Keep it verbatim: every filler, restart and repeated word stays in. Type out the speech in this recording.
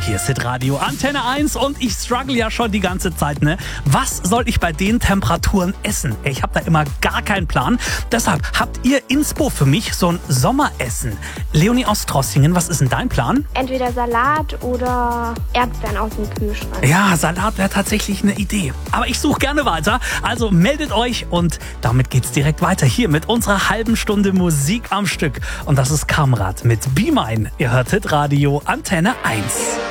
Hier ist Hitradio Antenne eins und ich struggle ja schon die ganze Zeit, ne? Was soll ich bei den Temperaturen essen? Ich habe da immer gar keinen Plan. Deshalb habt ihr Inspo für mich, so ein Sommeressen. Leonie aus Trossingen, was ist denn dein Plan? Entweder Salat oder Erdbeeren aus dem Kühlschrank. Ja, Salat wäre tatsächlich eine Idee. Aber ich suche gerne weiter. Also meldet euch und damit geht's direkt weiter hier mit unserer halben Stunde Musik am Stück. Und das ist Kamrat mit Be Mine. Ihr hört Hitradio Antenne eins.